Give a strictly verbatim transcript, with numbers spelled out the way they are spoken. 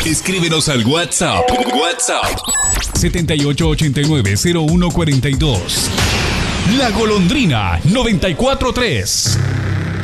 Escríbenos al WhatsApp. WhatsApp. setenta y ocho ochenta y nueve cero uno cuarenta y dos. La Golondrina noventa y cuatro tres.